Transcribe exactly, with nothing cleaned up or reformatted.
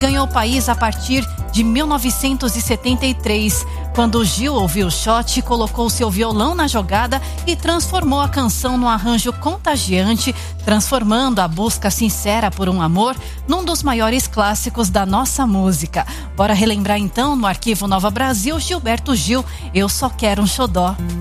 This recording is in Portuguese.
ganhou o país a partir de mil novecentos e setenta e três, quando Gil ouviu o shot, colocou seu violão na jogada e transformou a canção num arranjo contagiante, transformando a busca sincera por um amor num dos maiores clássicos da nossa música. Bora relembrar então no Arquivo Nova Brasil, Gilberto Gil, Eu Só Quero um Xodó.